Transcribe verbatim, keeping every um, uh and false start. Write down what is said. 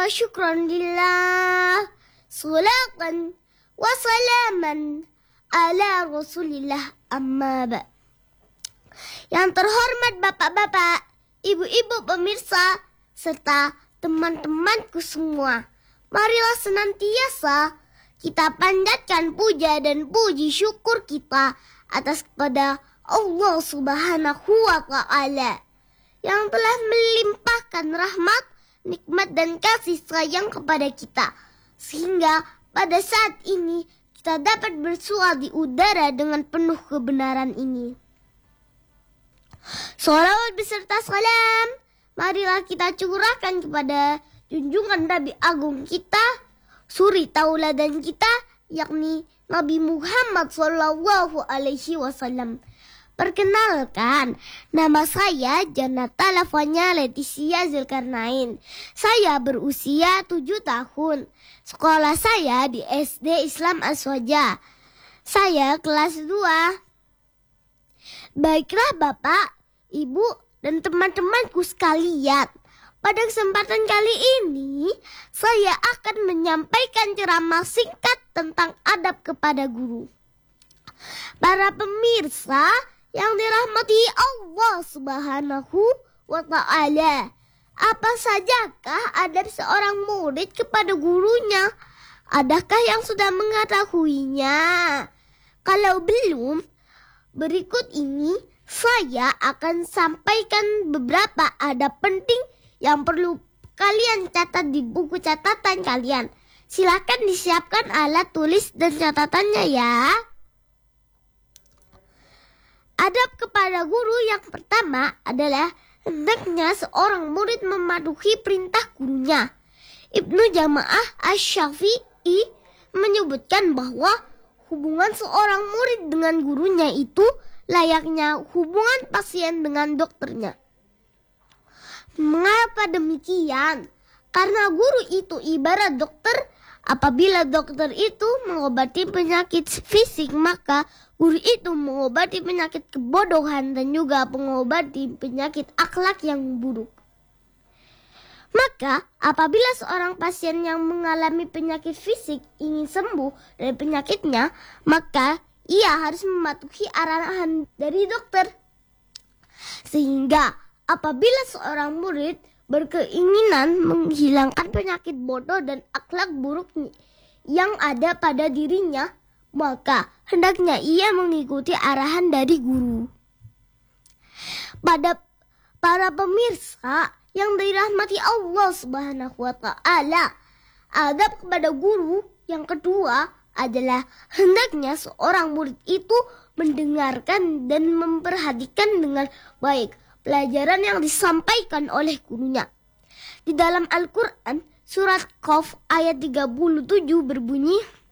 wa syukran lillah, salatan wa salaman ala rasulillah, amma ba. Yang terhormat bapak-bapak, ibu-ibu pemirsa, serta teman-temanku semua, marilah senantiasa kita panjatkan puja dan puji syukur kita atas kepada Allah Subhanahu wa Ta'ala yang telah melimpahkan rahmat, nikmat dan kasih sayang kepada kita, sehingga pada saat ini kita dapat bersua di udara dengan penuh kebenaran ini. Shalawat beserta salam marilah kita curahkan kepada junjungan Nabi Agung kita, suri tauladan kita, yakni Nabi Muhammad Sallallahu Alaihi Wasallam. Perkenalkan, nama saya Janata Lavanya Leticia Zulkarnain. Saya berusia tujuh tahun. Sekolah saya di S D Islam Aswaja. Saya kelas dua. Baiklah Bapak, Ibu, dan teman-temanku sekalian. Pada kesempatan kali ini, saya akan menyampaikan ceramah singkat tentang adab kepada guru. Para pemirsa yang dirahmati Allah Subhanahu wa Ta'ala, apa sajakah adab seorang murid kepada gurunya? Adakah yang sudah mengetahuinya? Kalau belum, berikut ini saya akan sampaikan beberapa adab penting yang perlu kalian catat di buku catatan kalian. Silakan disiapkan alat tulis dan catatannya ya. Adab kepada guru yang pertama adalah hendaknya seorang murid mematuhi perintah gurunya. Ibnu Jamaah Asy-Syafi'i menyebutkan bahwa hubungan seorang murid dengan gurunya itu layaknya hubungan pasien dengan dokternya. Mengapa demikian? Karena guru itu ibarat dokter. Apabila dokter itu mengobati penyakit fisik, maka guru itu mengobati penyakit kebodohan dan juga mengobati penyakit akhlak yang buruk. Maka apabila seorang pasien yang mengalami penyakit fisik ingin sembuh dari penyakitnya, maka ia harus mematuhi arahan dari dokter. Sehingga apabila seorang murid berkeinginan menghilangkan penyakit bodoh dan akhlak buruk yang ada pada dirinya, maka hendaknya ia mengikuti arahan dari guru. Pada para pemirsa yang dirahmati Allah Subhanahu wa Ta'ala, adab kepada guru yang kedua adalah hendaknya seorang murid itu mendengarkan dan memperhatikan dengan baik pelajaran yang disampaikan oleh gurunya. Di dalam Al-Quran, surat Qaf ayat tiga puluh tujuh berbunyi,